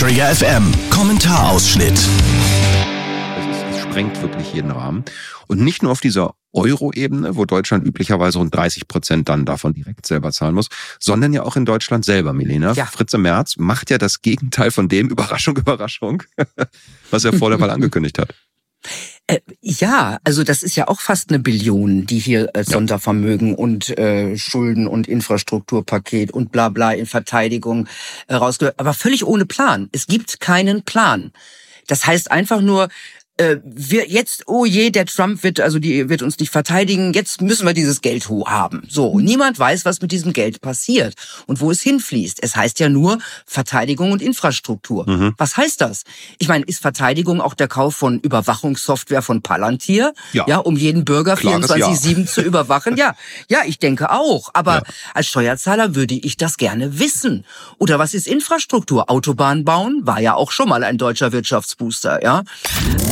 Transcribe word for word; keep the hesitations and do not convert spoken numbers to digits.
Trigger F M, Kommentarausschnitt. Es sprengt wirklich jeden Rahmen. Und nicht nur auf dieser Euro-Ebene, wo Deutschland üblicherweise rund dreißig Prozent dann davon direkt selber zahlen muss, sondern ja auch in Deutschland selber, Milena. Ja. Fritze Merz macht ja das Gegenteil von dem, Überraschung, Überraschung, was er vor der Wahl angekündigt hat. Äh, ja, also das ist ja auch fast eine Billion, die hier äh, Sondervermögen und äh, Schulden und Infrastrukturpaket und bla bla in Verteidigung äh, rausgehört. Aber völlig ohne Plan. Es gibt keinen Plan. Das heißt einfach nur, äh, wir jetzt, oh je, der Trump wird also die wird uns nicht verteidigen, jetzt müssen wir dieses Geld haben. So, und niemand weiß, was mit diesem Geld passiert und wo es hinfließt. Es heißt ja nur Verteidigung und Infrastruktur. Mhm. Was heißt das? Ich meine, ist Verteidigung auch der Kauf von Überwachungssoftware von Palantir? Ja, ja, um jeden Bürger vierundzwanzig sieben ja. zu überwachen? Ja, ja, ich denke auch. Aber ja. als Steuerzahler würde ich das gerne wissen. Oder was ist Infrastruktur? Autobahn bauen war ja auch schon mal ein deutscher Wirtschaftsbooster, ja.